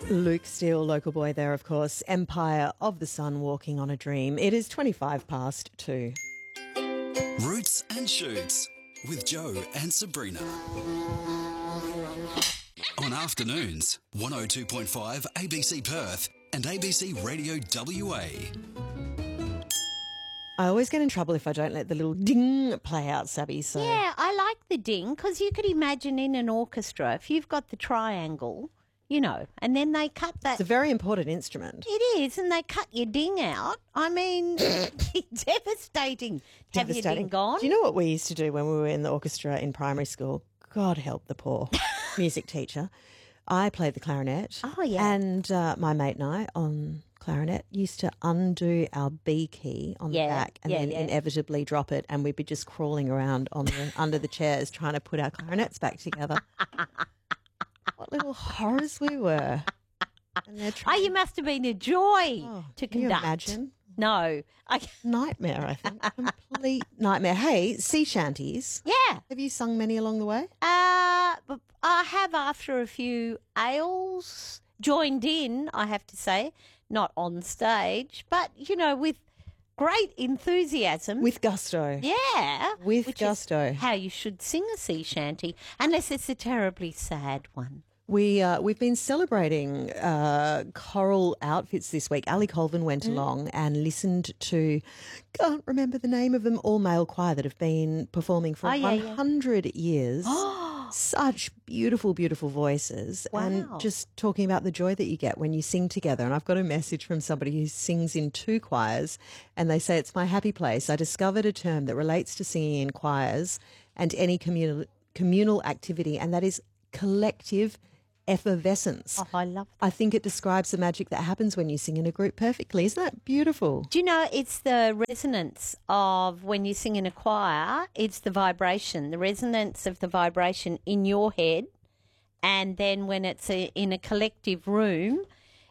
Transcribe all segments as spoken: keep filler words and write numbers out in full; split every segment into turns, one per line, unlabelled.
Luke Steele, local boy there, of course. Empire of the Sun, Walking on a Dream. It is twenty-five past two.
Roots and Shoots with Joe and Sabrina. On afternoons, one oh two point five A B C Perth and A B C Radio W A.
I always get in trouble if I don't let the little ding play out, Sabby. So
Yeah, I like the ding because you could imagine in an orchestra, if you've got the triangle, you know, and then they cut that.
It's a very important instrument.
It is, and they cut your ding out. I mean, devastating. Have your ding gone?
Do you know what we used to do when we were in the orchestra in primary school? God help the poor music teacher. I played the clarinet.
Oh, yeah.
And uh, my mate and I on clarinet used to undo our B key on
Yeah,
the back and
yeah,
then
yeah.
inevitably drop it, and we'd be just crawling around on the under the chairs trying to put our clarinets back together. What little horrors we were. And they're
Oh,
trying...
you must have been a joy
Oh,
to
can you
conduct.
imagine?
No. I,
Nightmare, I think. Complete nightmare. Hey, sea shanties.
yeah.
Have you sung many along the way?
Uh, but I have, after a few ales, joined in, I have to say, not on stage, but, you know, with great enthusiasm.
With gusto.
yeah.
With
which
gusto.
Is how you should sing a sea shanty, unless it's a terribly sad one.
We, uh, we've been celebrating uh, choral outfits this week. Ali Colvin went
Mm.
along and listened to, can't remember the name of them, all-male choir that have been performing for
Oh, yeah, yeah.
one hundred years. Such beautiful, beautiful voices.
Wow.
And just talking about the joy that you get when you sing together. And I've got a message from somebody who sings in two choirs, and they say, it's my happy place. I discovered a term that relates to singing in choirs and any communal, communal activity, and that is collective effervescence.
Oh, I love that.
I think it describes the magic that happens when you sing in a group perfectly. Isn't that beautiful?
Do you know, it's the resonance of when you sing in a choir, it's the vibration, the resonance of the vibration in your head. And then when it's a, in a collective room,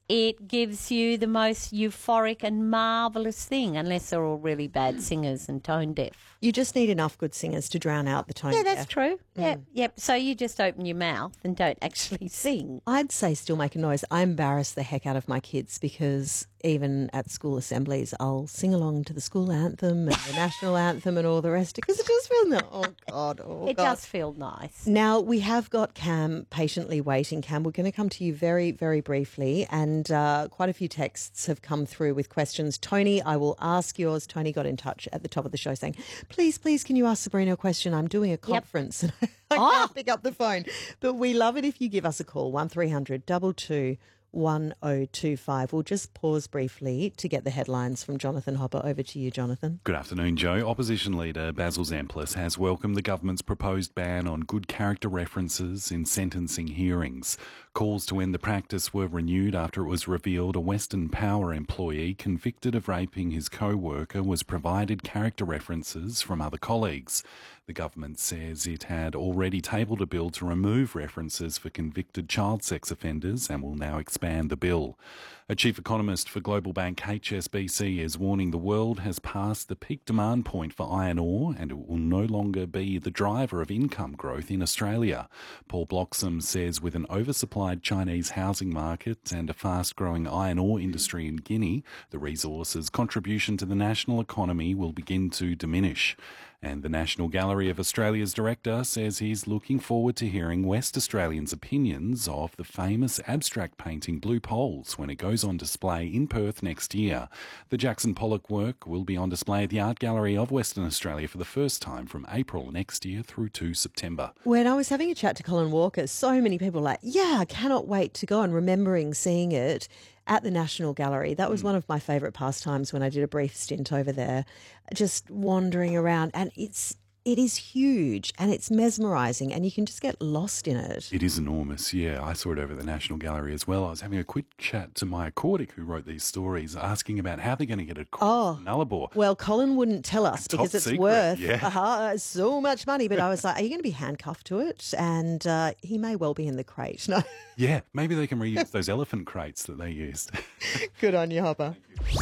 it gives you the most euphoric and marvellous thing, unless they're all really bad singers and tone deaf.
You just need enough good singers to drown out the tone.
Yeah, that's
deaf.
true. Yep, yep. So you just open your mouth and don't actually sing.
I'd say still make a noise. I embarrass the heck out of my kids because even at school assemblies, I'll sing along to the school anthem and the national anthem and all the rest because it just feels nice. Oh, God. Oh,
It
God.
does feel nice.
Now, we have got Cam patiently waiting. Cam, we're going to come to you very, very briefly, and uh, quite a few texts have come through with questions. Tony, I will ask yours. Tony got in touch at the top of the show saying, please, please, can you ask Sabrina a question? I'm doing a conference and I can't pick up the phone. But we love it if you give us a call, one three hundred two two one oh two five. We'll just pause briefly to get the headlines from Jonathan Hopper. Over to you, Jonathan.
Good afternoon, Joe. Opposition leader Basil Zamplis has welcomed the government's proposed ban on good character references in sentencing hearings. Calls to end the practice were renewed after it was revealed a Western Power employee convicted of raping his co-worker was provided character references from other colleagues. The government says it had already tabled a bill to remove references for convicted child sex offenders and will now expand the bill. A chief economist for global bank H S B C is warning the world has passed the peak demand point for iron ore and it will no longer be the driver of income growth in Australia. Paul Bloxham says with an oversupplied Chinese housing market and a fast-growing iron ore industry in Guinea, the resource's contribution to the national economy will begin to diminish. And the National Gallery of Australia's director says he's looking forward to hearing West Australians' opinions of the famous abstract painting Blue Poles when it goes on display in Perth next year. The Jackson Pollock work will be on display at the Art Gallery of Western Australia for the first time from April next year through to September.
When I was having a chat to Colin Walker, so many people were like, yeah, I cannot wait to go, and remembering seeing it at the National Gallery. That was one of my favourite pastimes when I did a brief stint over there, just wandering around. And it's it is huge and it's mesmerising and you can just get lost in it.
It is enormous, yeah. I saw it over at the National Gallery as well. I was having a quick chat to Maya Cordick, who wrote these stories, asking about how they're going to get it
Oh.
from Nullarbor.
Well, Colin wouldn't tell us
Top
because it's
secret,
worth
yeah.
uh, so much money. But I was like, are you going to be handcuffed to it? And uh, he may well be in the crate. No,
Yeah, maybe they can reuse those elephant crates that they used.
good on you, Hopper.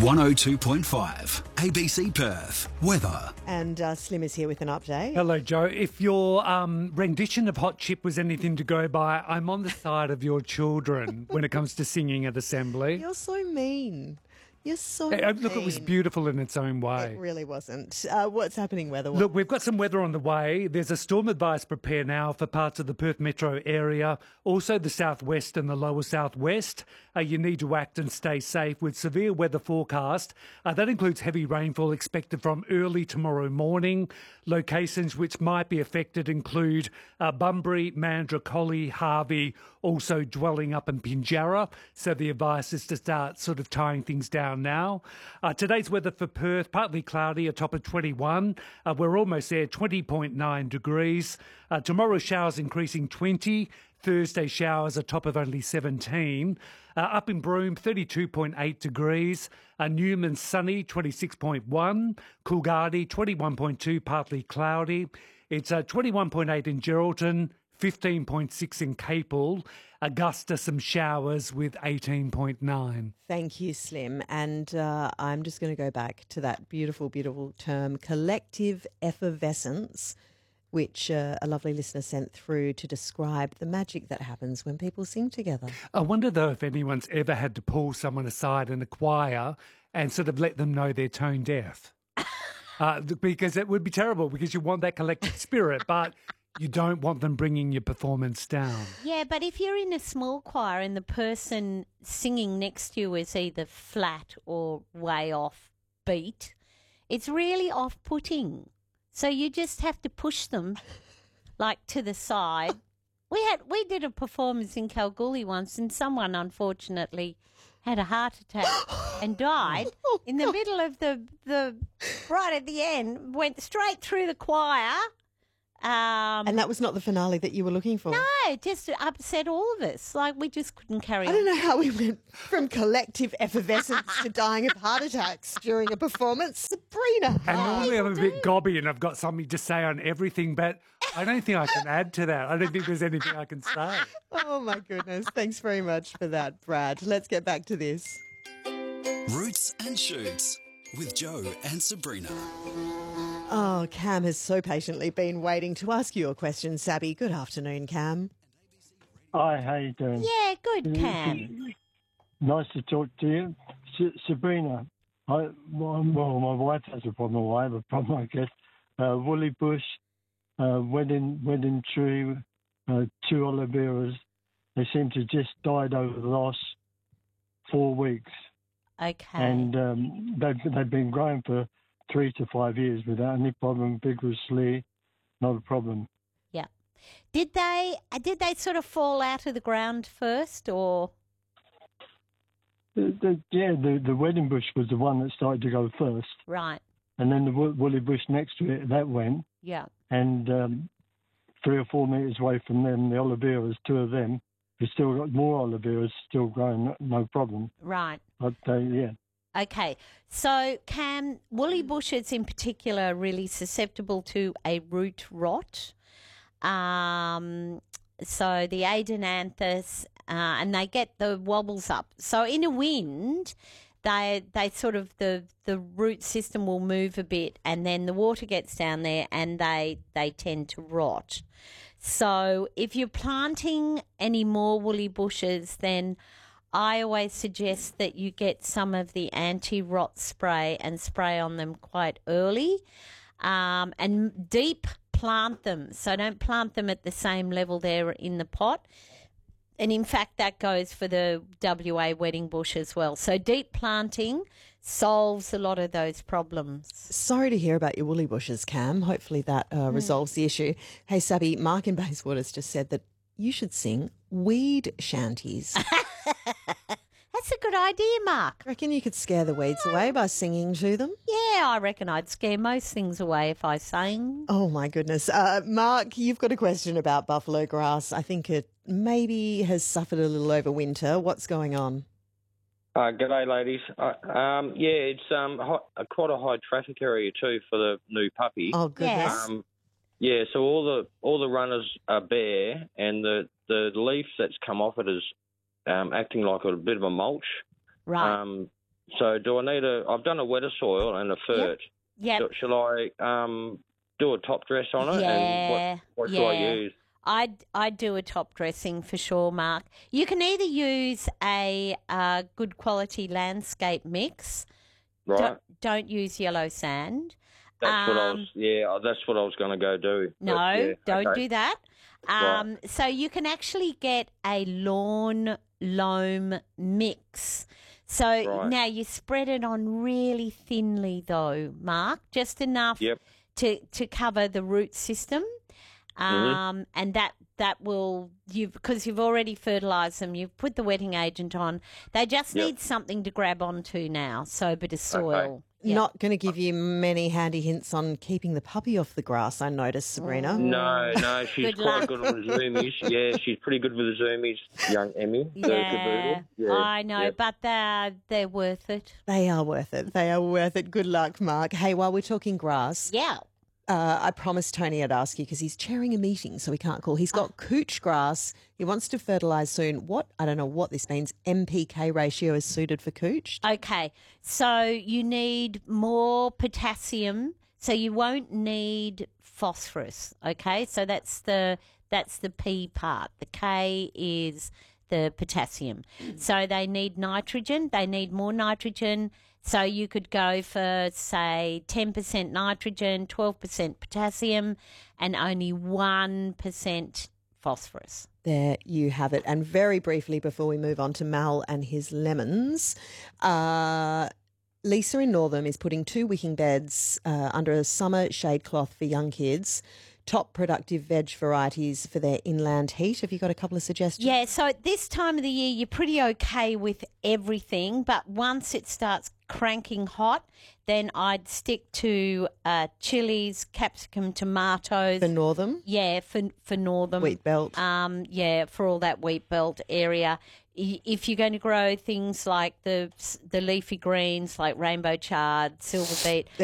one oh two point five A B C Perth. Weather.
And uh, Slim is here with an update.
Hello, Joe. If your um, rendition of Hot Chip was anything to go by, I'm on the side of your children when it comes to singing at Assembly.
You're so mean. You're so
Hey,
mean.
look, it was beautiful in its own way.
It really wasn't. Uh, what's happening weather-wise?
Look, we've got some weather on the way. There's a storm advice prepare now for parts of the Perth metro area, also the southwest and the lower southwest. Uh, you need to act and stay safe with severe weather forecast. Uh, that includes heavy rainfall expected from early tomorrow morning. Locations which might be affected include uh, Bunbury, Mandurah, Collie, Harvey, also dwelling up in Pinjarra. So the advice is to start sort of tying things down now. Uh, today's weather for Perth, partly cloudy, a top of twenty-one. Uh, we're almost there, twenty point nine degrees. Uh, tomorrow showers increasing twenty. Thursday showers, a top of only seventeen. Uh, up in Broome, thirty-two point eight degrees. Uh, Newman, sunny, twenty-six point one. Coolgardie, twenty-one point two, partly cloudy. It's uh, twenty-one point eight in Geraldton, fifteen point six in Capel. Augusta, some showers with eighteen point nine.
Thank you, Slim. And uh, I'm just going to go back to that beautiful, beautiful term, collective effervescence, which uh, a lovely listener sent through to describe the magic that happens when people sing together.
I wonder, though, if anyone's ever had to pull someone aside in a choir and sort of let them know they're tone deaf. uh, because it would be terrible, because you want that collective spirit, but you don't want them bringing your performance down.
Yeah, but if you're in a small choir and the person singing next to you is either flat or way off beat, it's really off-putting. So you just have to push them, like, to the side. We had we did a performance in Kalgoorlie once, and someone unfortunately had a heart attack and died in the middle of the the right at the end. Went straight through the choir. Um,
And that was not the finale that you were looking for.
no, it just upset all of us. Like, we just couldn't carry
I
on.
don't know how we went from collective effervescence to dying of heart attacks during a performance. Sabrina.
And
Oh,
normally I'm a
people
bit
do.
gobby and I've got something to say on everything, but I don't think I can add to that. I don't think there's anything I can say.
Oh, my goodness. Thanks very much for that, Brad. Let's get back to this.
Roots and Shoots with Joe and Sabrina.
Oh, Cam has so patiently been waiting to ask you a question, Sabby. Good afternoon, Cam.
Hi, how you doing?
Yeah, good, Cam.
Nice to talk to you. S- Sabrina, I, well, my wife has a problem, I have a problem, I guess. Uh, woolly bush, uh, wedding, wedding tree, uh, two aloe veras. They seem to just died over the last four weeks.
Okay.
And um, they've, they've been growing for three to five years without any problem, vigorously, not a problem.
Yeah. Did they did they sort of fall out of the ground first, or?
The, the, yeah, the, the wedding bush was the one that started to go first.
Right.
And then the wo- woolly bush next to it, that went.
Yeah.
And um, three or four metres away from them, the aloe veras, two of them, we've still got more aloe veras still growing, no, no problem.
Right.
But, uh, yeah.
Okay. So, Cam, woolly bushes in particular are really susceptible to a root rot. Um, so the Adenanthus, uh, and they get the wobbles up. So in a wind, they they sort of the the root system will move a bit, and then the water gets down there, and they they tend to rot. So if you're planting any more woolly bushes, then I always suggest that you get some of the anti-rot spray and spray on them quite early, um, and deep plant them. So don't plant them at the same level there in the pot. And in fact, that goes for the W A wedding bush as well. So deep planting solves a lot of those problems.
Sorry to hear about your woolly bushes, Cam. Hopefully that uh, resolves the issue. Hey, Sabby, Mark in Bayswater's just said that you should sing weed shanties.
That's a good idea, Mark.
Reckon you could scare the weeds away by singing to them?
Yeah, I reckon I'd scare most things away if I sang.
Oh, my goodness. Uh, Mark, you've got a question about buffalo grass. I think it maybe has suffered a little over winter. What's going on?
Uh, g'day, ladies. Uh, um, yeah, it's um, hot, uh, quite a high traffic area too for the new puppy.
Oh, goodness.
Yes.
Um, yeah, so all the all the runners are bare, and the, the leaf that's come off it is um, acting like a bit of a mulch.
Right.
Um, So do I need a? I've done a wetter soil and a fert.
Yep.
So shall I um, do a top dress on it?
Yeah.
And what, what
yeah.
do I use?
I'd, I'd do a top dressing for sure, Mark. You can either use a uh, good quality landscape mix.
Right.
Don't, don't use yellow sand.
That's
um,
what I was. Yeah, that's what I was going to go do.
No,
But, yeah,
don't
okay.
do that. Um,
Right.
So you can actually get a lawn loam mix. So
Right.
now you spread it on really thinly, though, Mark, just enough
Yep.
to to cover the root system. Um,
Mm-hmm.
and that that will you because you've already fertilised them. You've put the wetting agent on. They just
Yep.
need something to grab onto now. So a bit of soil. Yeah.
Not going to give you many handy hints on keeping the puppy off the grass, I noticed, Sabrina.
No, no, she's
Good
quite
luck.
good on the zoomies. Yeah, she's pretty good with the zoomies, young Emmy. the
Yeah,
caboodle. Yeah,
I know,
yep.
but they're they're worth it.
They are worth it. They are worth it. Good luck, Mark. Hey, while we're talking grass,
Yeah.
uh, I promised Tony I'd ask you because he's chairing a meeting, so he can't call. He's got cooch grass. He wants to fertilise soon. What? I don't know what this means. M P K ratio is suited for cooch.
Okay, so you need more potassium, so you won't need phosphorus. Okay, so that's the that's the P part. The K is the potassium. So they need nitrogen. They need more nitrogen. So you could go for, say, ten percent nitrogen, twelve percent potassium, and only one percent phosphorus.
There you have it. And very briefly, before we move on to Mal and his lemons, uh, Lisa in Northam is putting two wicking beds uh, under a summer shade cloth for young kids. Top productive veg varieties for their inland heat. Have you got a couple of suggestions?
Yeah, so at this time of the year, you're pretty okay with everything, but once it starts cranking hot, then I'd stick to uh, chilies, capsicum, tomatoes.
For Northam?
Yeah, for for northern
Wheat belt.
Um, yeah, for all that wheat belt area. I- If you're going to grow things like the the leafy greens, like rainbow chard, silver beet,